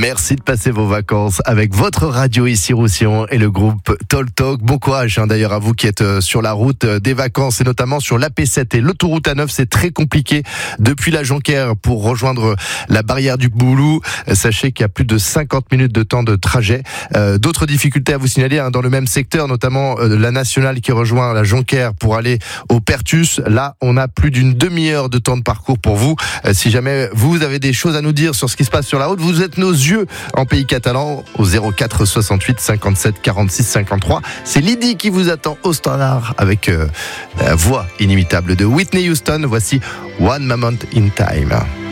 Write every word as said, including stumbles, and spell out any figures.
Merci de passer vos vacances avec votre radio ici Roussillon et le groupe Talk. Bon courage hein, d'ailleurs à vous qui êtes sur la route des vacances et notamment sur l'A P sept et l'autoroute A neuf. C'est très compliqué depuis la Jonquière pour rejoindre la barrière du Boulou. Sachez qu'il y a plus de cinquante minutes de temps de trajet. Euh, d'autres difficultés à vous signaler hein, dans le même secteur, notamment euh, la nationale qui rejoint la Jonquière pour aller au Pertus. Là, on a plus d'une demi-heure de temps de parcours pour vous. Euh, si jamais vous avez des choses à nous dire sur ce qui se passe sur la route, vous êtes nos yeux en pays catalan au zéro quatre soixante-huit cinquante-sept quarante-six cinquante-trois. C'est Lydie qui vous attend au standard avec euh, la voix inimitable de Whitney Houston. Voici One Moment in Time.